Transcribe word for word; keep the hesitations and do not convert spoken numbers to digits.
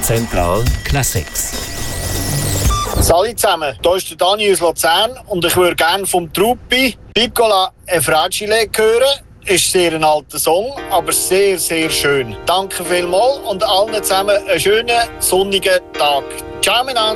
Zentral Classics. Salut zusammen, hier ist der Dani aus Luzern und ich würde gerne vom Truppi «Piccola e Fragile» hören. Ist sehr ein alter Song, aber sehr, sehr schön. Danke vielmals und allen zusammen einen schönen, sonnigen Tag. Ciao miteinander.